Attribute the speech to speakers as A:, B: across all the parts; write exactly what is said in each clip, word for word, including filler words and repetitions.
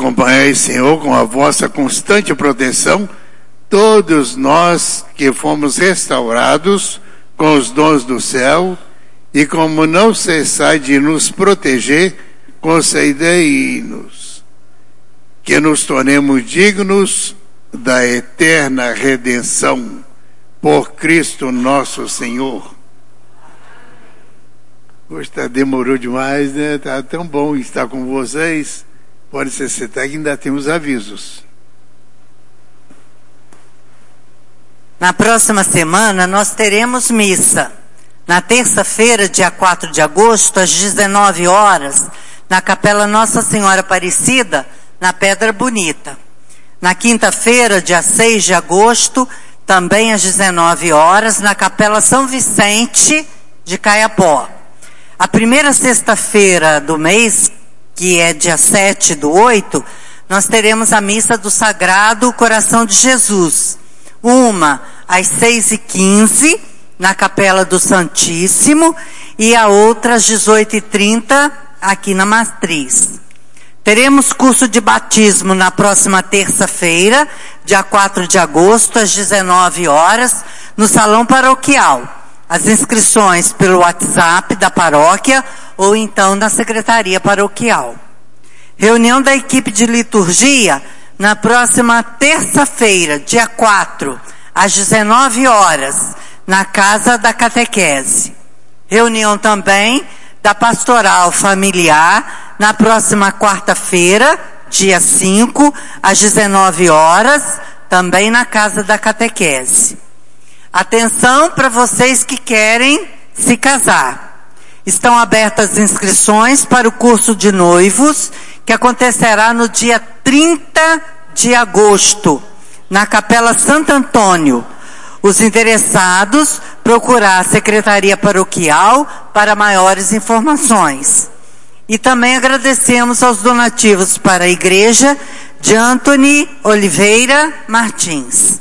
A: acompanhai, Senhor, com a vossa constante proteção, todos nós que fomos restaurados com os dons do céu, e como não cessai de nos proteger, concedei-nos que nos tornemos dignos da eterna redenção por Cristo nosso Senhor. Hoje tá, demorou demais, né? Tá tão bom estar com vocês. Pode ser sentar que ainda temos avisos.
B: Na próxima semana nós teremos missa. Na terça-feira, dia quatro de agosto, às dezenove horas, na Capela Nossa Senhora Aparecida, na Pedra Bonita. Na quinta-feira, dia seis de agosto, também às dezenove horas, na Capela São Vicente de Caiapó. A primeira sexta-feira do mês, que é dia sete do oito, nós teremos a missa do Sagrado Coração de Jesus. Uma às seis e quinze, na Capela do Santíssimo, e a outra às dezoito e trinta, aqui na Matriz. Teremos curso de batismo na próxima terça-feira, dia quatro de agosto, às dezenove horas, no Salão Paroquial. As inscrições pelo WhatsApp da paróquia ou então na Secretaria Paroquial. Reunião da equipe de liturgia na próxima terça-feira, dia quatro, às dezenove horas, na Casa da Catequese. Reunião também da Pastoral Familiar na próxima quarta-feira, dia cinco, às dezenove horas, também na Casa da Catequese. Atenção para vocês que querem se casar. Estão abertas as inscrições para o curso de noivos, que acontecerá no dia trinta de agosto, na Capela Santo Antônio. Os interessados, procurar a Secretaria Paroquial para maiores informações. E também agradecemos aos donativos para a Igreja de Antony Oliveira Martins.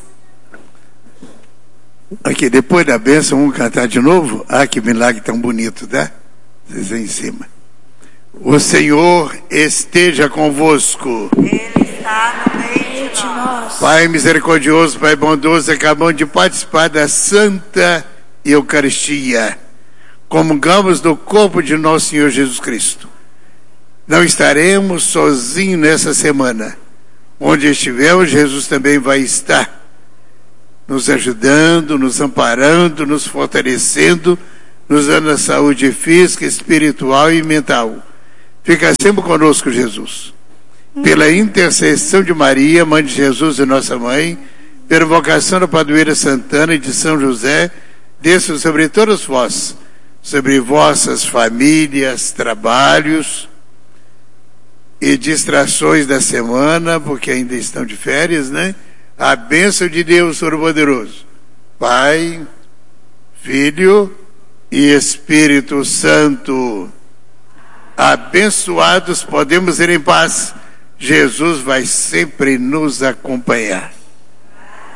A: Aqui, depois da bênção, vamos cantar de novo? Ah, que milagre tão bonito, tá? Vocês aí em cima. O Senhor esteja convosco.
B: Ele está no meio de nós.
A: Pai misericordioso, Pai bondoso, acabamos de participar da Santa Eucaristia. Comungamos do corpo de nosso Senhor Jesus Cristo. Não estaremos sozinhos nessa semana. Onde estivermos, Jesus também vai estar, nos ajudando, nos amparando, nos fortalecendo, nos dando a saúde física, espiritual e mental. Fica sempre conosco, Jesus. Pela intercessão de Maria, Mãe de Jesus e Nossa Mãe, pela vocação da Padroeira Santana e de São José, desça sobre todos vós, sobre vossas famílias, trabalhos e distrações da semana, porque ainda estão de férias, né? A bênção de Deus Todo-Poderoso, Pai, Filho e Espírito Santo. Abençoados, podemos ir em paz. Jesus vai sempre nos acompanhar.